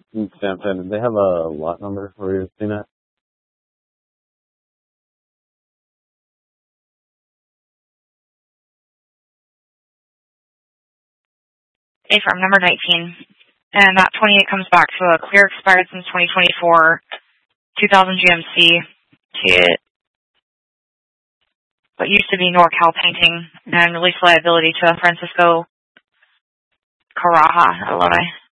Sam, do they have a lot number for your CNET? A firm number 19. And that 28 comes back to a clear expired since 2024, 2000 GMC kit, what used to be NorCal Painting, and release liability to Francisco Caraja, Illinois.